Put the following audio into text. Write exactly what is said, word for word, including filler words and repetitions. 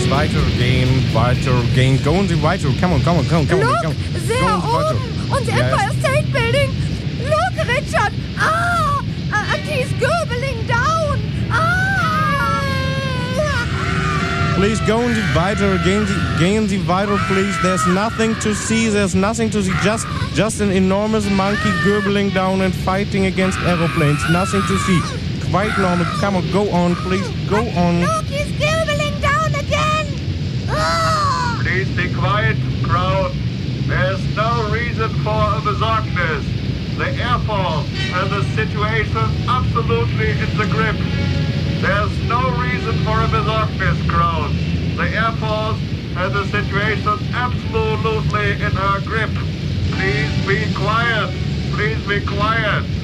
weiter gehen, weiter gehen. Going Sie weiter. Come on, come on, come on, come on. Look, come on. there Going weiter. oben on the Yes. Empire State Building. Look, Richard. Ah, uh, and he's gobbling down. Ah. Please going Sie weiter, gehen Sie, gehen Sie weiter, please. There's nothing to see. There's nothing to see. Just, just an enormous monkey gobbling down and fighting against aeroplanes. Nothing to see. Quite normal. Come on, go on, please. Go on. Look, he's gobbling down again. Ah. Please be quiet, crowd. There's no reason for besorgnis. The Air Force has the situation absolutely in the grip. There's no reason for a besorgnis, crowd. The Air Force has the situation absolutely in her grip. Please be quiet. Please be quiet.